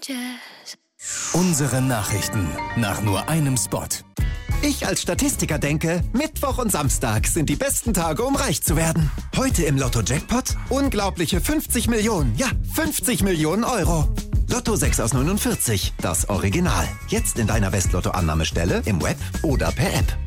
Unsere Nachrichten nach nur einem Spot. Ich als Statistiker denke, Mittwoch und Samstag sind die besten Tage, um reich zu werden. Heute im Lotto-Jackpot unglaubliche 50 Millionen. Ja, 50 Millionen Euro. Lotto 6 aus 49, das Original. Jetzt in deiner Westlotto-Annahmestelle, im Web oder per App.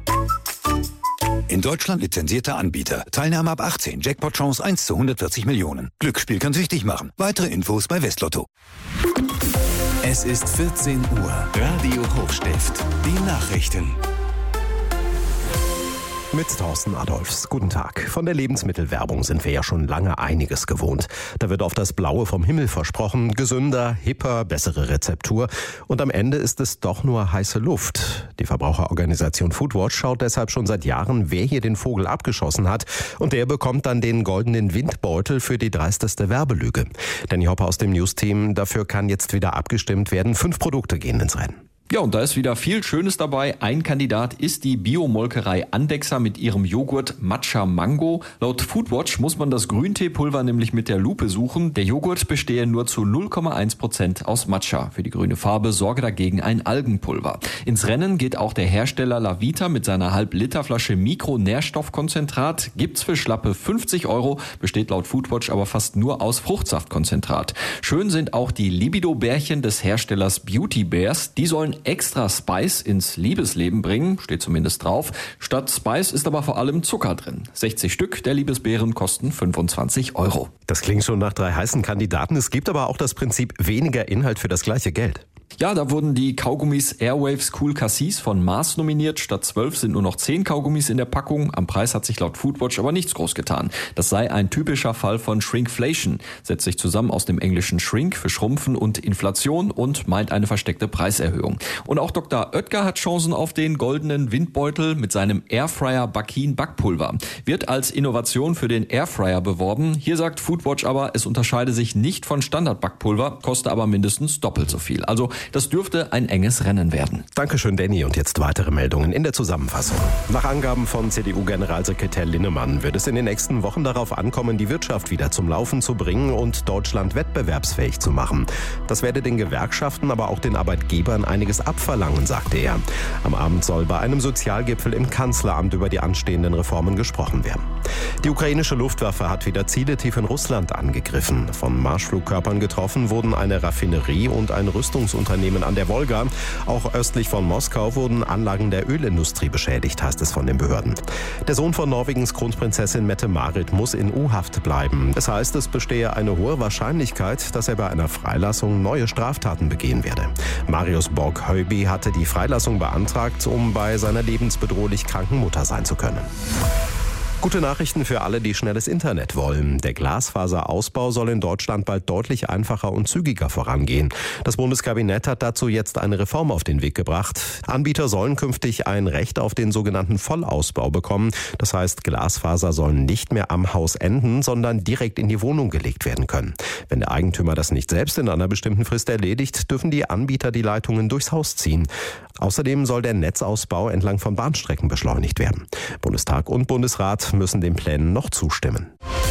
In Deutschland lizenzierter Anbieter. Teilnahme ab 18. Jackpot-Chance 1 zu 140 Millionen. Glücksspiel kann süchtig machen. Weitere Infos bei Westlotto. Es ist 14 Uhr. Radio Hochstift. Die Nachrichten. Mit Thorsten Adolfs. Guten Tag. Von der Lebensmittelwerbung sind wir ja schon lange einiges gewohnt. Da wird oft das Blaue vom Himmel versprochen. Gesünder, hipper, bessere Rezeptur. Und am Ende ist es doch nur heiße Luft. Die Verbraucherorganisation Foodwatch schaut deshalb schon seit Jahren, wer hier den Vogel abgeschossen hat. Und der bekommt dann den goldenen Windbeutel für die dreisteste Werbelüge. Danny Hopper aus dem News-Team. Dafür kann jetzt wieder abgestimmt werden. 5 Produkte gehen ins Rennen. Ja, und da ist wieder viel Schönes dabei. Ein Kandidat ist die Biomolkerei Andexer mit ihrem Joghurt Matcha Mango. Laut Foodwatch muss man das Grünteepulver nämlich mit der Lupe suchen. Der Joghurt bestehe nur zu 0,1% aus Matcha. Für die grüne Farbe sorge dagegen ein Algenpulver. Ins Rennen geht auch der Hersteller Lavita mit seiner Halb-Liter-Flasche Mikronährstoffkonzentrat. Gibt's für schlappe 50 €, besteht laut Foodwatch aber fast nur aus Fruchtsaftkonzentrat. Schön sind auch die Libido-Bärchen des Herstellers Beauty Bears. Die sollen extra Spice ins Liebesleben bringen, steht zumindest drauf. Statt Spice ist aber vor allem Zucker drin. 60 Stück der Liebesbeeren kosten 25 €. Das klingt schon nach 3 heißen Kandidaten. Es gibt aber auch das Prinzip weniger Inhalt für das gleiche Geld. Ja, da wurden die Kaugummis Airwaves Cool Cassis von Mars nominiert. Statt 12 sind nur noch 10 Kaugummis in der Packung. Am Preis hat sich laut Foodwatch aber nichts groß getan. Das sei ein typischer Fall von Shrinkflation. Setzt sich zusammen aus dem englischen Shrink für Schrumpfen und Inflation und meint eine versteckte Preiserhöhung. Und auch Dr. Oetker hat Chancen auf den goldenen Windbeutel mit seinem Airfryer Bakin Backpulver. Wird als Innovation für den Airfryer beworben. Hier sagt Foodwatch aber, es unterscheide sich nicht von Standard-Backpulver, koste aber mindestens doppelt so viel. Also das dürfte ein enges Rennen werden. Dankeschön, Danny. Und jetzt weitere Meldungen in der Zusammenfassung. Nach Angaben von CDU-Generalsekretär Linnemann wird es in den nächsten Wochen darauf ankommen, die Wirtschaft wieder zum Laufen zu bringen und Deutschland wettbewerbsfähig zu machen. Das werde den Gewerkschaften, aber auch den Arbeitgebern einiges abverlangen, sagte er. Am Abend soll bei einem Sozialgipfel im Kanzleramt über die anstehenden Reformen gesprochen werden. Die ukrainische Luftwaffe hat wieder Ziele tief in Russland angegriffen. Von Marschflugkörpern getroffen wurden eine Raffinerie und ein Rüstungsunternehmen an der Wolga. Auch östlich von Moskau wurden Anlagen der Ölindustrie beschädigt, heißt es von den Behörden. Der Sohn von Norwegens Kronprinzessin Mette-Marit muss in U-Haft bleiben. Das heißt, es bestehe eine hohe Wahrscheinlichkeit, dass er bei einer Freilassung neue Straftaten begehen werde. Marius Borg-Heuby hatte die Freilassung beantragt, um bei seiner lebensbedrohlich kranken Mutter sein zu können. Gute Nachrichten für alle, die schnelles Internet wollen. Der Glasfaserausbau soll in Deutschland bald deutlich einfacher und zügiger vorangehen. Das Bundeskabinett hat dazu jetzt eine Reform auf den Weg gebracht. Anbieter sollen künftig ein Recht auf den sogenannten Vollausbau bekommen. Das heißt, Glasfaser sollen nicht mehr am Haus enden, sondern direkt in die Wohnung gelegt werden können. Wenn der Eigentümer das nicht selbst in einer bestimmten Frist erledigt, dürfen die Anbieter die Leitungen durchs Haus ziehen. Außerdem soll der Netzausbau entlang von Bahnstrecken beschleunigt werden. Bundestag und Bundesrat müssen den Plänen noch zustimmen.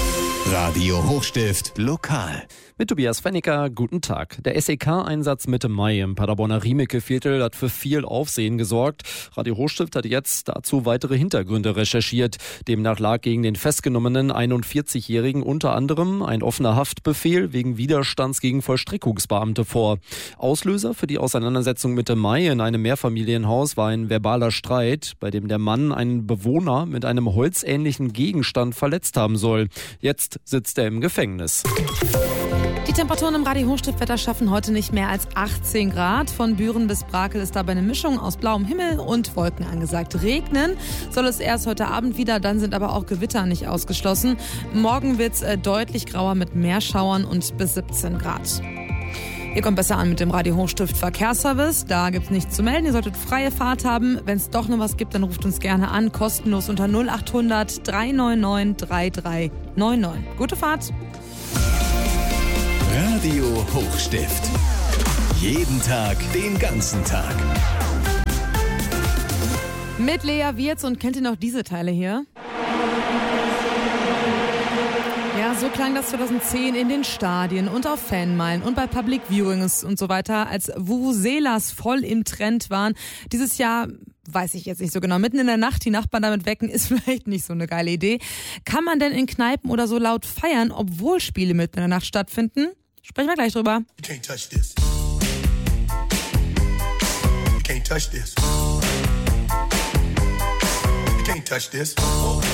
Radio Hochstift lokal. Mit Tobias Fennicker, guten Tag. Der SEK-Einsatz Mitte Mai im Paderborner Riemeke-Viertel hat für viel Aufsehen gesorgt. Radio Hochstift hat jetzt dazu weitere Hintergründe recherchiert. Demnach lag gegen den festgenommenen 41-Jährigen unter anderem ein offener Haftbefehl wegen Widerstands gegen Vollstreckungsbeamte vor. Auslöser für die Auseinandersetzung Mitte Mai in einem Mehrfamilienhaus war ein verbaler Streit, bei dem der Mann einen Bewohner mit einem holzähnlichen Gegenstand verletzt haben soll. Jetzt sitzt er im Gefängnis. Die Temperaturen im Radio Hochstiftwetter schaffen heute nicht mehr als 18 Grad. Von Büren bis Brakel ist dabei eine Mischung aus blauem Himmel und Wolken angesagt. Regnen soll es erst heute Abend wieder, dann sind aber auch Gewitter nicht ausgeschlossen. Morgen wird es deutlich grauer mit Meerschauern und bis 17 Grad. Ihr kommt besser an mit dem Radio Hochstift Verkehrsservice. Da gibt's nichts zu melden. Ihr solltet freie Fahrt haben. Wenn es doch noch was gibt, dann ruft uns gerne an. Kostenlos unter 0800 399 3399. Gute Fahrt. Radio Hochstift. Jeden Tag, den ganzen Tag. Mit Lea Wirz und kennt ihr noch diese Teile hier? Ja, so klang das 2010 in den Stadien und auf Fanmeilen und bei Public Viewings und so weiter, als Vuvuzelas voll im Trend waren. Dieses Jahr weiß ich jetzt nicht so genau. Mitten in der Nacht die Nachbarn damit wecken, ist vielleicht nicht so eine geile Idee. Kann man denn in Kneipen oder so laut feiern, obwohl Spiele mitten in der Nacht stattfinden? Sprechen wir gleich drüber. You can't touch this. You can't touch this. You can't touch this.